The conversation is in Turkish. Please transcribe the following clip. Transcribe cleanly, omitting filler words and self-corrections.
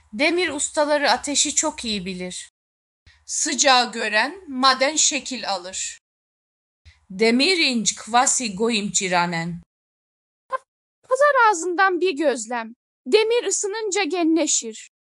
Demir ustaları ateşi çok iyi bilir. Sıcağı gören maden şekil alır. Demir inç kvasi goyim ciranen. Pazar ağzından bir gözlem. Demir ısınınca genleşir.